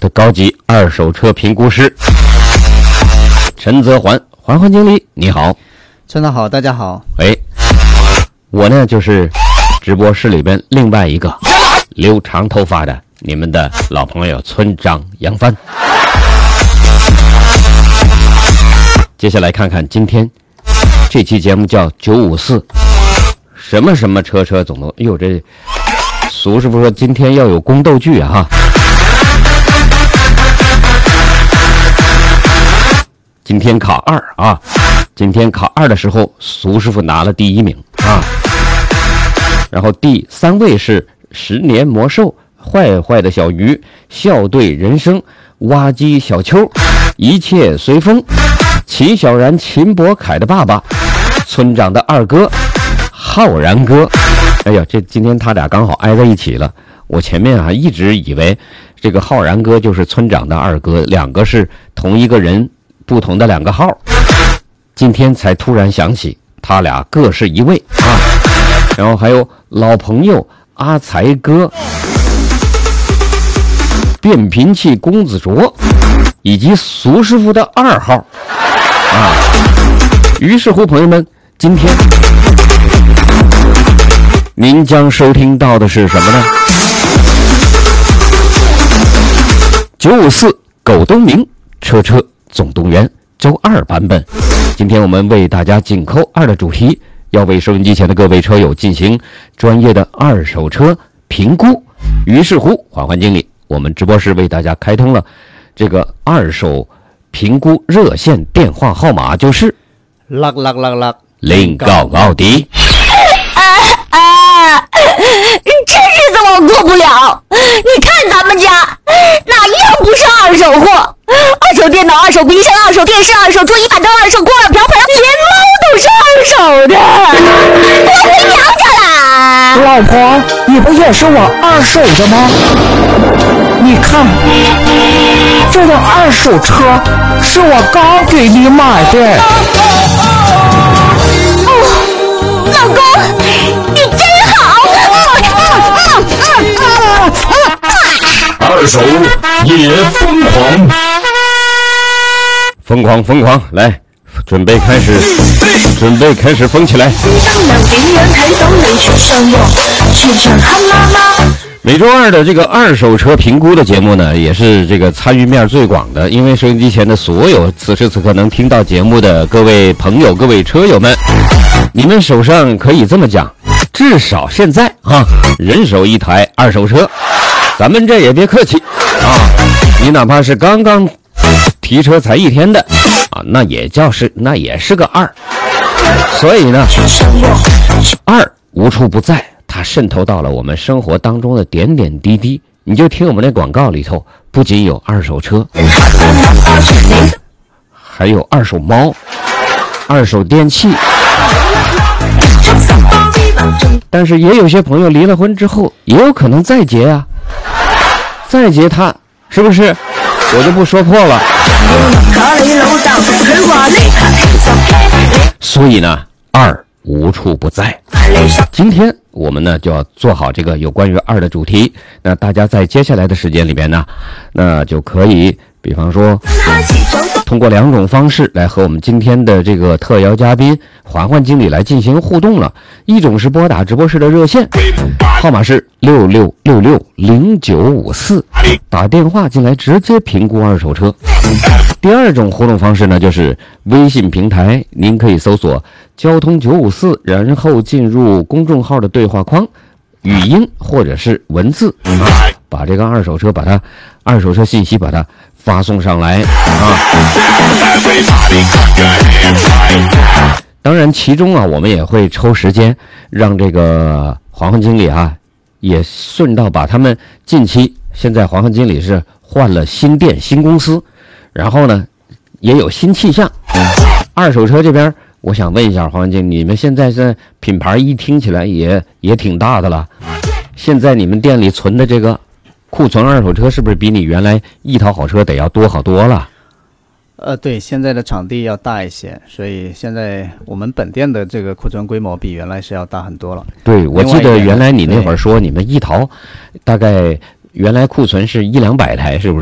的高级二手车评估师陈泽环，环经理你好。 陈导好，大家好。 我呢就是直播室里边另外一个留长头发的你们的老朋友村长杨帆。接下来看看今天这期节目叫954什么什么车总动。哎呦，这苏师傅说今天要有宫斗剧啊。今天考2啊，今天考2的时候，苏师傅拿了第1名啊。然后第3位是10年魔兽、坏的小鱼、笑对人生、挖机小秋、一切随风、秦小然、秦博凯的爸爸、村长的二哥、浩然哥。哎呀，这今天他俩刚好挨在一起了。我前面啊一直以为这个浩然哥就是村长的二哥，两个是同一个人，不同的2个号。今天才突然想起，他俩各是一位啊。然后还有老朋友阿才哥、变频器公子卓，以及苏师傅的2号啊。于是乎，朋友们，今天您将收听到的是什么呢？954狗东明车总动员周2版本。今天我们为大家紧扣2的主题，要为收音机前的各位车友进行专业的二手车评估。于是乎，环经理，我们直播室为大家开通了这个二手评估热线电话号码，就是09的。 这日子我过不了。你看咱们家哪一样不是二手货？二手电脑、二手冰箱、二手电视、二手桌椅板凳、二手锅碗瓢盆，连猫都是二手的。我回娘家啦！ 老婆，你不也是我二手的吗？你看，这辆二手车是我刚给你买的。 老公，你真好。 二手也疯狂，来，准备开始疯起来。每周2的这个二手车评估的节目呢，也是这个参与面最广的，因为收音机前的所有此时此刻能听到节目的各位朋友、各位车友们，你们手上可以这么讲，至少现在啊，人手1台二手车。咱们这也别客气啊，你哪怕是刚刚提车才1天的啊，那也是个2。所以呢，2无处不在，它渗透到了我们生活当中的点点滴滴。你就听我们的广告里头，不仅有二手车，还有二手猫、二手电器。但是也有些朋友离了婚之后，也有可能再结啊，再结他是不是？我就不说破了。所以呢，2无处不在。今天我们呢就要做好这个有关于2的主题。那大家在接下来的时间里边呢，那就可以比方说通过2种方式来和我们今天的这个特邀嘉宾环经理来进行互动了。一种是拨打直播室的热线，号码是66660954，打电话进来直接评估二手车。第2种互动方式呢，就是微信平台，您可以搜索交通954，然后进入公众号的对话框，语音或者是文字，把这个二手车信息把它发送上来啊。当然其中啊，我们也会抽时间让这个环经理啊也顺道把他们近期，现在环经理是换了新店新公司，然后呢也有新气象。二手车这边我想问一下环经理，你们现在是品牌一听起来也挺大的了，现在你们店里存的这个库存二手车是不是比你原来一淘好车得要多好多了？ 对，现在的场地要大一些，所以现在我们本店的这个库存规模比原来是要大很多了。 对，我记得原来你那会儿说你们一淘大概原来库存是100-200台，是不是？